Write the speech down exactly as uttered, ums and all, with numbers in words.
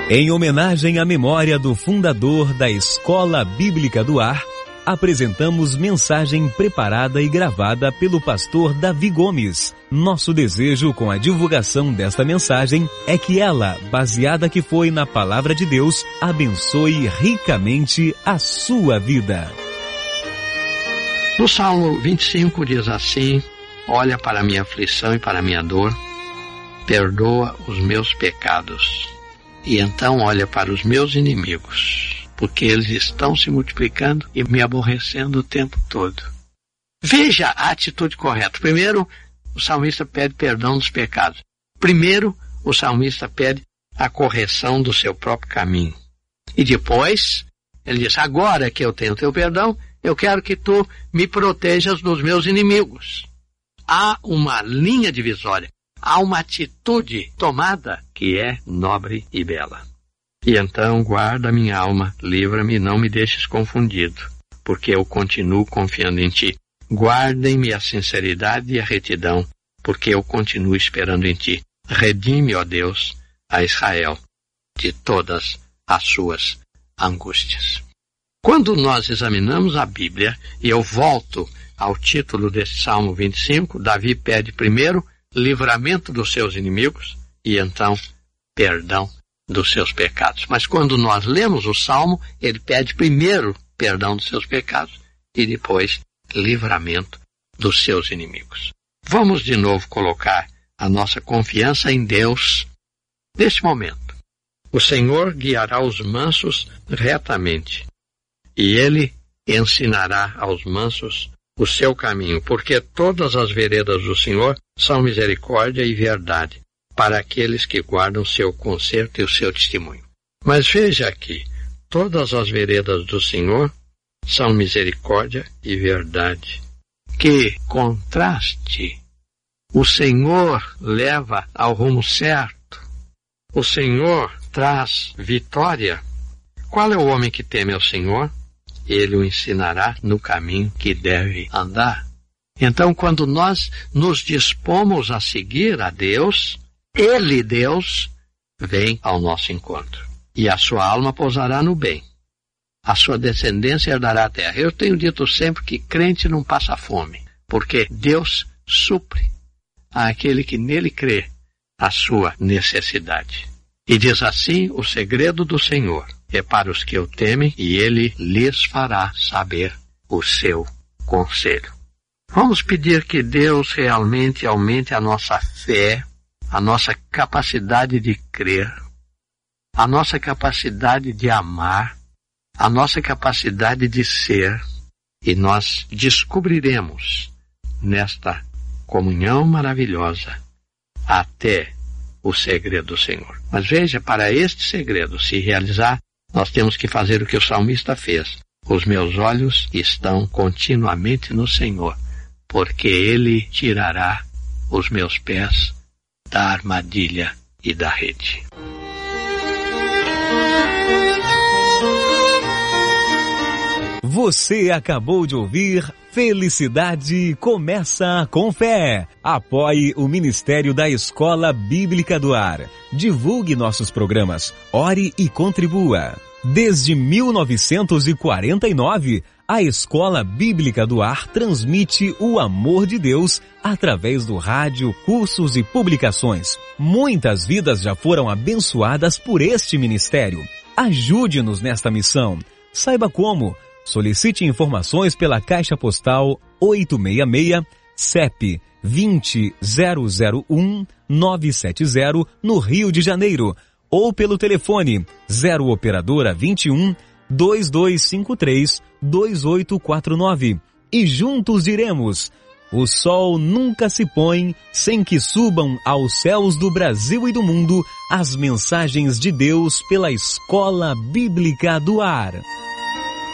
Em homenagem à memória do fundador da Escola Bíblica do Ar, apresentamos mensagem preparada e gravada pelo pastor Davi Gomes. Nosso desejo com a divulgação desta mensagem é que ela, baseada que foi na Palavra de Deus, abençoe ricamente a sua vida. No Salmo vinte e cinco diz assim: olha para a minha aflição e para a minha dor, perdoa os meus pecados. E então olha para os meus inimigos, porque eles estão se multiplicando e me aborrecendo o tempo todo. Veja a atitude correta. Primeiro, o salmista pede perdão dos pecados. Primeiro, o salmista pede a correção do seu próprio caminho. E depois, ele diz: agora que eu tenho teu perdão, eu quero que tu me protejas dos meus inimigos. Há uma linha divisória. Há uma atitude tomada que é nobre e bela. E então guarda minha alma, livra-me e não me deixes confundido, porque eu continuo confiando em ti. Guardem-me a sinceridade e a retidão, porque eu continuo esperando em ti. Redime, ó Deus, a Israel de todas as suas angústias. Quando nós examinamos a Bíblia, e eu volto ao título desse Salmo vinte e cinco, Davi pede primeiro livramento dos seus inimigos e então perdão dos seus pecados. Mas quando nós lemos o Salmo, ele pede primeiro perdão dos seus pecados e depois livramento dos seus inimigos. Vamos de novo colocar a nossa confiança em Deus neste momento. O Senhor guiará os mansos retamente e Ele ensinará aos mansos o seu caminho, porque todas as veredas do Senhor são misericórdia e verdade para aqueles que guardam o seu conserto e o seu testemunho. Mas veja aqui, todas as veredas do Senhor são misericórdia e verdade. Que contraste! O Senhor leva ao rumo certo. O Senhor traz vitória. Qual é o homem que teme ao Senhor? Ele o ensinará no caminho que deve andar. Então, quando nós nos dispomos a seguir a Deus, Ele, Deus, vem ao nosso encontro. E a sua alma pousará no bem. A sua descendência herdará a terra. Eu tenho dito sempre que crente não passa fome, porque Deus supre àquele que nele crê a sua necessidade. E diz assim o segredo do Senhor: é para os que o temem, e Ele lhes fará saber o seu conselho. Vamos pedir que Deus realmente aumente a nossa fé, a nossa capacidade de crer, a nossa capacidade de amar, a nossa capacidade de ser, e nós descobriremos nesta comunhão maravilhosa até o segredo do Senhor. Mas veja, para este segredo se realizar, nós temos que fazer o que o salmista fez. Os meus olhos estão continuamente no Senhor, porque Ele tirará os meus pés da armadilha e da rede. Você acabou de ouvir Felicidade Começa com Fé. Apoie o Ministério da Escola Bíblica do Ar. Divulgue nossos programas, ore e contribua. Desde mil novecentos e quarenta e nove, a Escola Bíblica do Ar transmite o amor de Deus através do rádio, cursos e publicações. Muitas vidas já foram abençoadas por este ministério. Ajude-nos nesta missão. Saiba como. Solicite informações pela Caixa Postal oitocentos e sessenta e seis, C E P vinte zero zero um nove sete zero, no Rio de Janeiro, ou pelo telefone zero operadora vinte e um, dois dois cinco três, dois oito quatro nove. E juntos diremos: o sol nunca se põe sem que subam aos céus do Brasil e do mundo as mensagens de Deus pela Escola Bíblica do Ar.